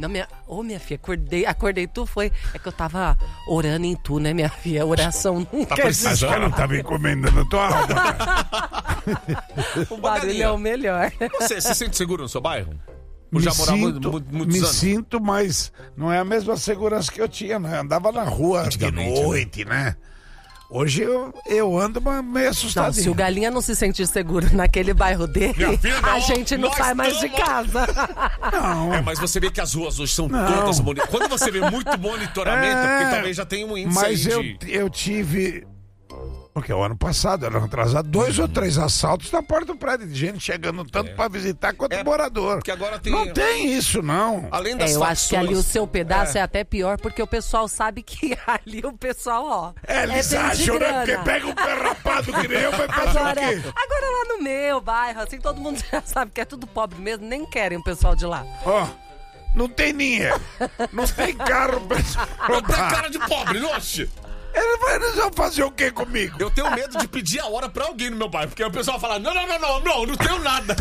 Não, minha filha, acordei tu, é que eu tava orando em tu, né, minha filha? Oração nunca Mas ela tá me encomendando tua alma, cara. O barulho é o melhor. Você se sente seguro no seu bairro? Ou já morava muitos anos? Me sinto, mas não é a mesma segurança que eu tinha, né? Andava na rua de noite, né? Hoje eu ando meio assustadinho. Não, se o Galinha não se sentir seguro naquele bairro dele, a gente não sai mais de casa. Não. Mas você vê que as ruas hoje são todas monitoradas. Quando você vê muito monitoramento, porque talvez já tenha um índice mas aí eu tive... Porque o ano passado, era atrasado, 2 ou 3 assaltos na porta do prédio, de gente chegando tanto pra visitar quanto morador. Porque agora tem... Não tem isso, não. Além das eu acho que ali o seu pedaço é até pior, porque o pessoal sabe que ali o pessoal, ó... Eles acham, né? Porque pega um pé rapado que nem eu, vai fazer o quê? Agora lá no meu bairro, assim, todo mundo já sabe que é tudo pobre mesmo, nem querem o pessoal de lá. Ó, não tem dinheiro, não tem carro, pessoal. Não tem cara de pobre, nossa! Eles vão fazer o quê comigo? Eu tenho medo de pedir a hora pra alguém no meu bairro, porque o pessoal fala, não tenho nada.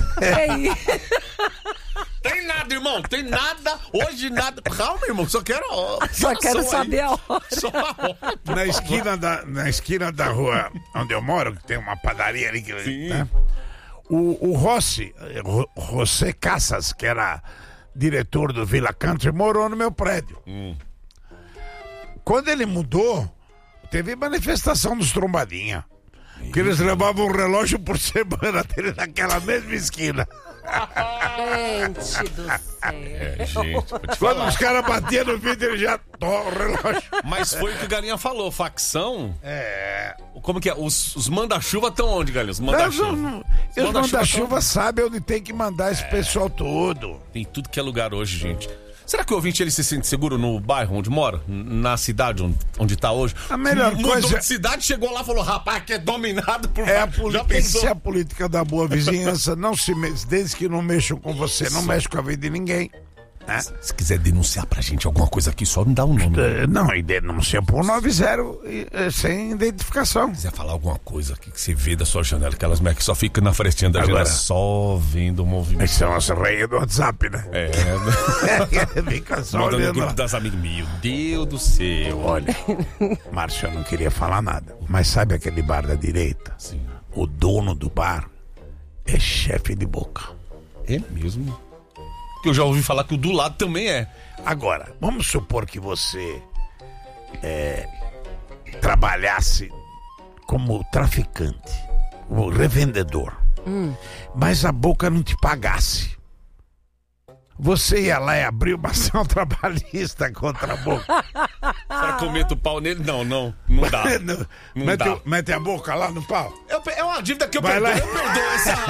Tem nada, irmão, tem nada, hoje nada. Calma, irmão, só quero saber a hora. Só a hora. Na esquina da rua onde eu moro, que tem uma padaria ali, né? O José Casas, que era diretor do Villa Country, morou no meu prédio. Quando ele mudou, teve manifestação dos trombadinha. Que eles levavam um relógio por semana dele naquela mesma esquina. Gente do céu. Quando os caras batiam no vidro, ele já toma o relógio. Mas foi o que o Galinha falou, facção. Como que é? Os manda-chuva estão onde, Galinha? Os manda-chuva. Os manda-chuva sabem onde tem que mandar esse pessoal todo. Tem tudo que é lugar hoje, gente. Será que o ouvinte ele se sente seguro no bairro onde mora? Na cidade onde tá hoje? A melhor coisa... Mudou de cidade, chegou lá e falou, rapaz, que é dominado por... Tem que ser a política da boa vizinhança. Não se desde que não mexam com você, não mexe com a vida de ninguém. Se quiser denunciar pra gente alguma coisa aqui, só me dá um nome. Não, e denuncia por 90 sem identificação. Se quiser falar alguma coisa aqui que você vê da sua janela, aquelas mulheres que só ficam na frestinha da janela só vendo o movimento. São as rainhas do WhatsApp, né? Fica só olhando no grupo das amigas. Meu Deus do céu. Olha, Márcio, eu não queria falar nada, mas sabe aquele bar da direita? Sim. O dono do bar é chefe de boca. É mesmo? Que eu já ouvi falar que o do lado também é. Agora, vamos supor que você trabalhasse como traficante, ou revendedor, mas a boca não te pagasse. Você ia lá e abrir uma ação trabalhista contra a boca. Será que eu meto o pau nele? Não dá. Mete a boca lá no pau. É uma dívida que eu perdoo essa.